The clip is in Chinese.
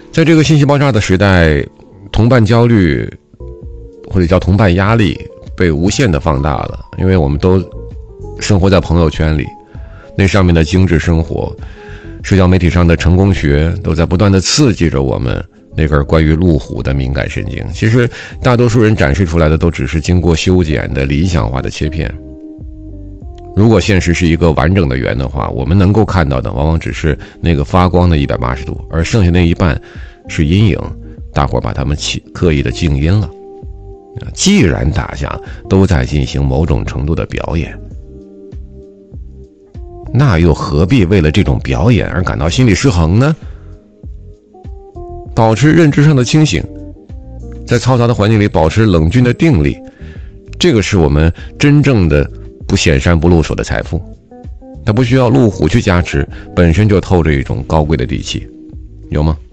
在这个信息爆炸的时代，同伴焦虑或者叫同伴压力被无限的放大了，因为我们都生活在朋友圈里，那上面的精致生活，社交媒体上的成功学都在不断的刺激着我们那根关于路虎的敏感神经。其实大多数人展示出来的都只是经过修剪的理想化的切片。如果现实是一个完整的圆的话，我们能够看到的往往只是那个发光的180度，而剩下那一半是阴影，大伙把它们刻意的静音了。既然大家都在进行某种程度的表演，那又何必为了这种表演而感到心理失衡呢？保持认知上的清醒，在嘈杂的环境里保持冷峻的定力，这个是我们真正的不显山不露手的财富。它不需要路虎去加持，本身就透着一种高贵的底气，有吗？